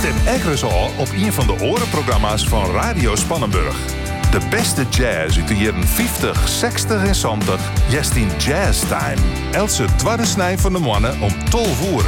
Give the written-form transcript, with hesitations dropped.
Zet Eggers al op een van de orenprogramma's van Radio Spannenburg. De beste jazz uit de jaren 50, 60 en 70. Just in Jazz Time. Else tweede snij van de mannen om 12 uur.